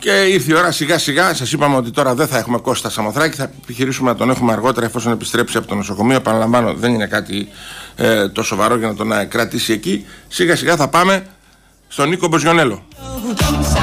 Και ήρθε η ώρα σιγά σιγά. Σας είπαμε ότι τώρα δεν θα έχουμε Κώστα Σαμοθράκη. Θα επιχειρήσουμε να τον έχουμε αργότερα εφόσον επιστρέψει από το νοσοκομείο. Επαναλαμβάνω, δεν είναι κάτι το σοβαρό για να τον κρατήσει εκεί. Σιγά σιγά θα πάμε στον Νίκο Μποζιονέλο.